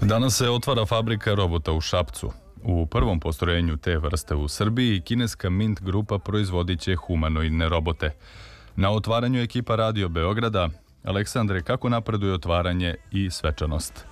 Danas se otvara fabrika robota u Šapcu. U prvom postrojenju te vrste u Srbiji kineska Mint grupa proizvodit će humanoidne robote. Na otvaranju ekipa Radio Beograda, Aleksandre, kako napreduje otvaranje i svečanost?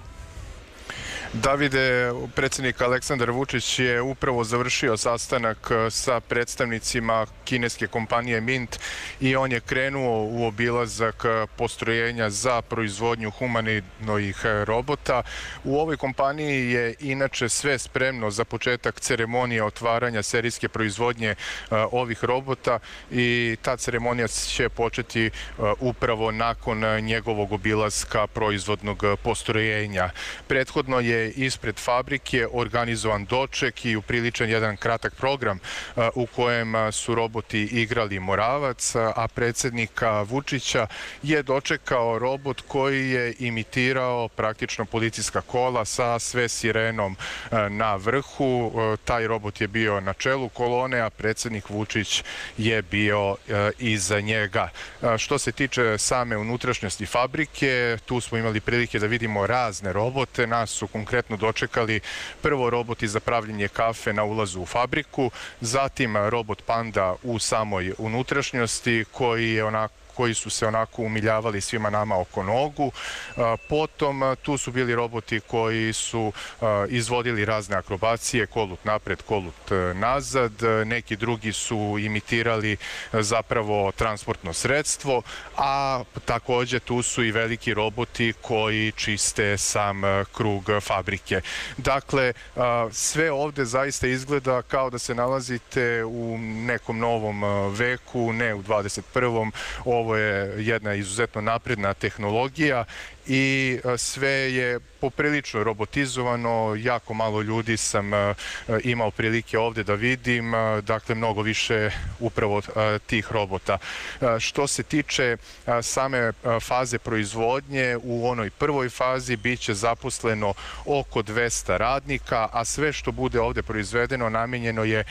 Davide, predsjednik Aleksandar Vučić je upravo završio sastanak sa predstavnicima kineske kompanije Mint i on je krenuo u obilazak postrojenja za proizvodnju humanoidnih robota. U ovoj kompaniji je inače sve spremno za početak ceremonije otvaranja serijske proizvodnje ovih robota i ta ceremonija će početi upravo nakon njegovog obilaska proizvodnog postrojenja. Prethodno je ispred fabrike organizovan doček i upriličen jedan kratak program u kojem su roboti igrali Moravac, a predsjednika Vučića je dočekao robot koji je imitirao praktično policijska kola sa sve sirenom na vrhu. Taj robot je bio na čelu kolone, a predsjednik Vučić je bio iza njega. Što se tiče same unutrašnjosti fabrike, tu smo imali prilike da vidimo razne robote. Nas su konkretno dočekali prvo roboti za pravljenje kafe na ulazu u fabriku, zatim robot Panda u samoj unutrašnjosti koji su se onako umiljavali svima nama oko nogu. Potom tu su bili roboti koji su izvodili razne akrobacije, kolut napred, kolut nazad. Neki drugi su imitirali zapravo transportno sredstvo, a također tu su i veliki roboti koji čiste sam krug fabrike. Dakle, sve ovde zaista izgleda kao da se nalazite u nekom novom veku, ne u 21. Ovo je jedna izuzetno napredna tehnologija i sve je poprilično robotizovano. Jako malo ljudi sam imao prilike ovde da vidim, dakle mnogo više upravo tih robota. Što se tiče same faze proizvodnje, u onoj prvoj fazi bit će zaposleno oko 200 radnika, a sve što bude ovde proizvedeno namenjeno je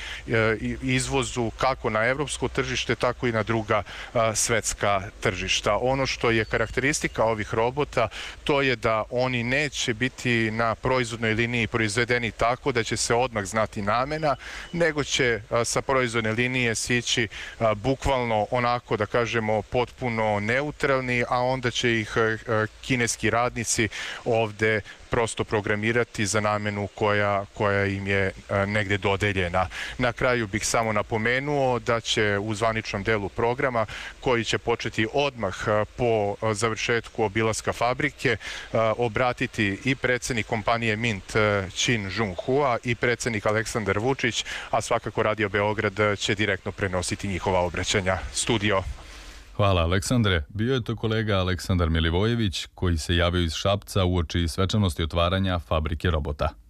izvozu kako na evropsko tržište, tako i na druga svetska tržišta. Ono što je karakteristika ovih robota, to je da oni neće biti na proizvodnoj liniji proizvedeni tako da će se odmah znati namena, nego će sa proizvodne linije sići bukvalno onako, da kažemo, potpuno neutralni, a onda će ih kineski radnici ovde prosto programirati za namenu koja im je negde dodeljena. Na kraju bih samo napomenuo da će u zvaničnom delu programa, koji će početi odmah po završetku obilaska fabrike, obratiti i predsjednik kompanije Mint Chin Junhua i predsjednik Aleksandar Vučić, a svakako Radio Beograd će direktno prenositi njihova obraćanja. Studio. Hvala, Aleksandre. Bio je to kolega Aleksandar Milivojević koji se javio iz Šapca uoči svečanosti otvaranja fabrike robota.